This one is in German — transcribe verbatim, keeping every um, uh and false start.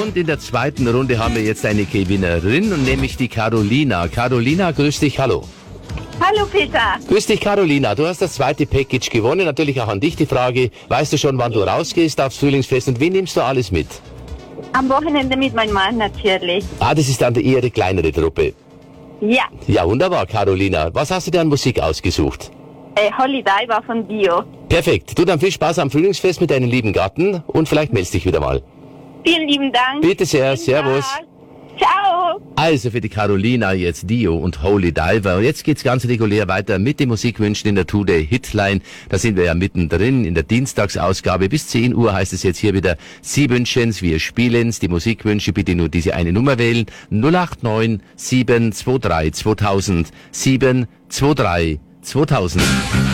Und in der zweiten Runde haben wir jetzt eine Gewinnerin, und nämlich die Carolina. Carolina, grüß dich, hallo. Hallo Peter. Grüß dich, Carolina. Du hast das zweite Package gewonnen. Natürlich auch an dich die Frage, weißt du schon, wann du rausgehst aufs Frühlingsfest und wen nimmst du alles mit? Am Wochenende mit meinem Mann natürlich. Ah, das ist dann die eher die kleinere Truppe. Ja. Ja, wunderbar, Carolina. Was hast du dir an Musik ausgesucht? Äh, Holiday war von Dio. Perfekt. Du, dann viel Spaß am Frühlingsfest mit deinem lieben Gatten und vielleicht meldest dich wieder mal. Vielen lieben Dank. Bitte sehr, Vielen servus. Dank. Ciao. Also für die Carolina jetzt Dio und Holy Diver. Und jetzt geht's ganz regulär weiter mit den Musikwünschen in der Today Hitline. Da sind wir ja mittendrin in der Dienstagsausgabe. Bis zehn Uhr heißt es jetzt hier wieder, Sie wünschen's, wir spielen's. Die Musikwünsche bitte nur diese eine Nummer wählen. null acht neun sieben zwei drei zweitausend sieben zwei drei zweitausend.